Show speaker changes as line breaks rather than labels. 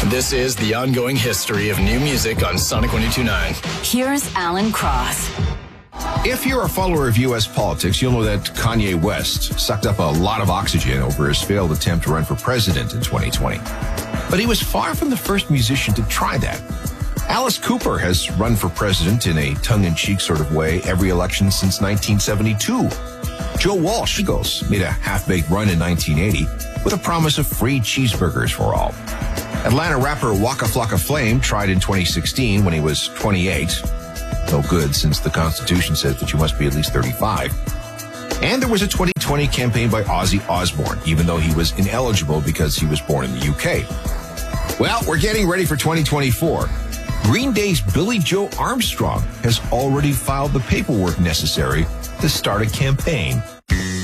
This is the ongoing history of new music on Sonic 102.9.
Here's Alan Cross.
If you're a follower of U.S. politics, you'll know that Kanye West sucked up a lot of oxygen over his failed attempt to run for president in 2020. But he was far from the first musician to try that. Alice Cooper has run for president in a tongue-in-cheek sort of way every election since 1972. Joe Walsh Eagles made a half-baked run in 1980 with a promise of free cheeseburgers for all. Atlanta rapper Waka Flocka Flame tried in 2016 when he was 28. No good, since the Constitution says that you must be at least 35. And there was a 2020 campaign by Ozzy Osbourne, even though he was ineligible because he was born in the UK. Well, we're getting ready for 2024. Green Day's Billie Joe Armstrong has already filed the paperwork necessary to start a campaign.